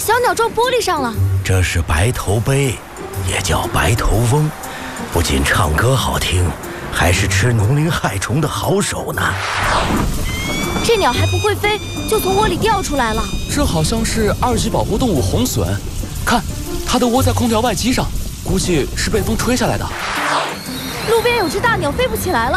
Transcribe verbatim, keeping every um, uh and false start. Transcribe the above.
小鸟撞玻璃上了。 这是白头鹎，也叫白头翁，不仅唱歌好听，还是吃农灵害虫的好手呢。 这鸟还不会飞，就从窝里掉出来了。 这好像是二级保护动物红隼，看，它的窝在空调外机上，估计是被风吹下来的。 路边有只大鸟飞不起来了。